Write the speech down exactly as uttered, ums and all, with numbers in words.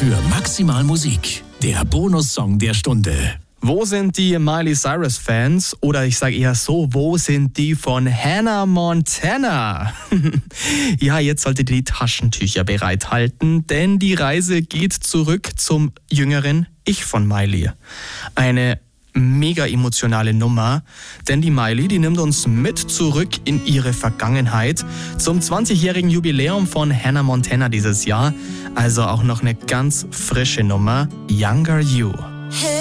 für Maximal Musik, der Bonussong der Stunde. Wo sind die Miley Cyrus Fans? Oder ich sage eher so, wo sind die von Hannah Montana? Ja, jetzt solltet ihr die Taschentücher bereithalten, denn die Reise geht zurück zum jüngeren Ich von Miley. Eine mega emotionale Nummer, denn die Miley, die nimmt uns mit zurück in ihre Vergangenheit zum zwanzigjährigen Jubiläum von Hannah Montana dieses Jahr. Also auch noch eine ganz frische Nummer, Younger You.